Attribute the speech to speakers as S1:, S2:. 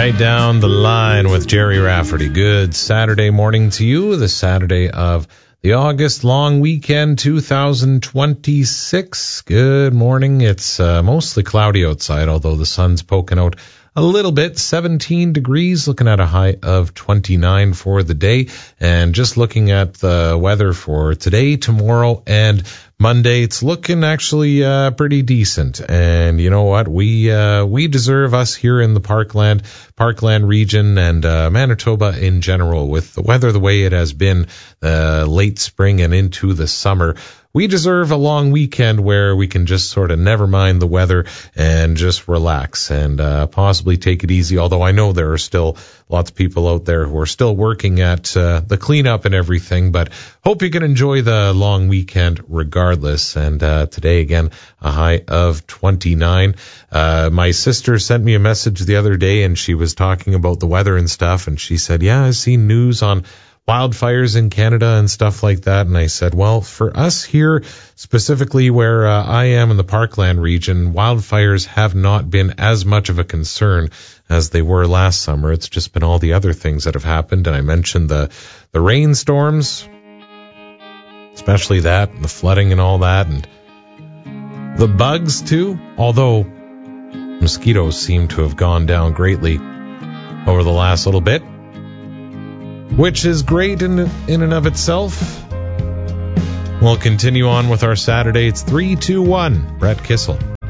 S1: Right down the line with Jerry Rafferty. Good Saturday morning to you, the Saturday of the August long weekend 2026. Good morning. It's mostly cloudy outside, although the sun's poking out a little bit. 17 degrees, looking at a high of 29 for the day. And just looking at the weather for today, tomorrow, and Monday, it's looking actually pretty decent. And you know what? We deserve, us here in the Parkland region and Manitoba in general, with the weather the way it has been late spring and into the summer. We deserve a long weekend where we can just sort of never mind the weather and just relax and possibly take it easy. Although I know there are still lots of people out there who are still working at the cleanup and everything, but hope you can enjoy the long weekend regardless. And today, again, a high of 29. My sister sent me a message the other day, and she was talking about the weather and stuff, and she said, yeah, I've seen news on wildfires in Canada and stuff like that. And I said, well, for us here, specifically where I am in the Parkland region, wildfires have not been as much of a concern as they were last summer. It's just been all the other things that have happened. And I mentioned the rainstorms, especially that, and the flooding and all that, and the bugs too, although mosquitoes seem to have gone down greatly over the last little bit, which is great in and of itself. We'll continue on with our Saturday. It's 3-2-1. Brett Kissel.